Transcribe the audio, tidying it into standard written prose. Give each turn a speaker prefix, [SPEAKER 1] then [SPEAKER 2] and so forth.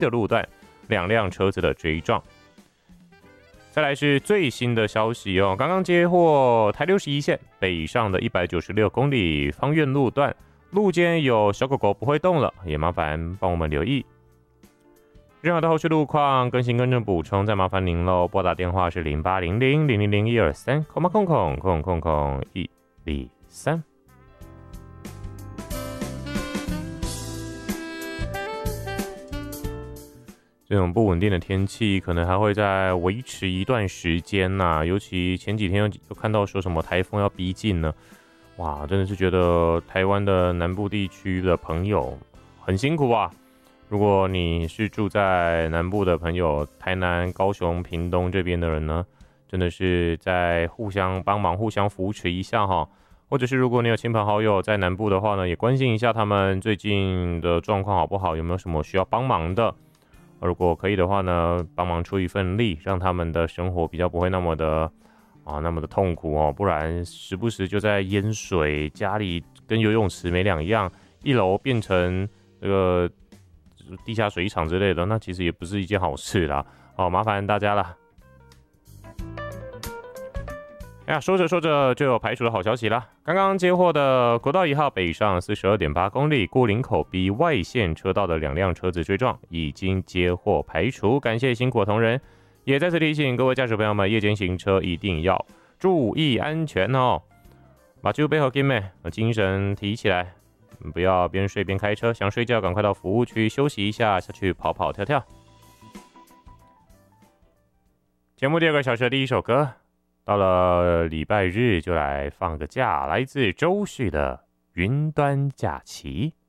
[SPEAKER 1] 的路段，2辆车子的追撞。再来是最新的消息哦，刚刚接获台61线北上的196公里芳苑路段，路肩有小狗狗不会动了，也麻烦帮我们留意。任何的后续路况更新、更正、补充，再麻烦您喽。拨打电话是0800-000-123，123。这种不稳定的天气可能还会再维持一段时间呐，尤其前几天又看到说什么台风要逼近呢，哇，真的是觉得台湾的南部地区的朋友很辛苦啊。如果你是住在南部的朋友，台南、高雄、屏东这边的人呢，真的是在互相帮忙、互相扶持一下哈。或者是如果你有亲朋好友在南部的话呢，也关心一下他们最近的状况好不好，有没有什么需要帮忙的。如果可以的话呢，帮忙出一份力，让他们的生活比较不会那么的痛苦哦。不然时不时就在淹水，家里跟游泳池没两样，1楼变成这个地下水厂之类的，那其实也不是一件好事啦。好，麻烦大家啦。说着说着就有排除的好消息啦。刚刚接获的国道1号北上 42.8 公里过林口 B 外线车道的2辆车子追撞已经接获排除，感谢辛苦的同仁。也再次提醒各位驾驶朋友们，夜间行车一定要注意安全哦。把酒杯和精神提起来，不要边睡边开车，想睡觉赶快到服务区休息一下，下去跑跑跳跳。节目第2个小时的第一首歌，到了礼拜日就来放个假，来自周旭的《云端假期》。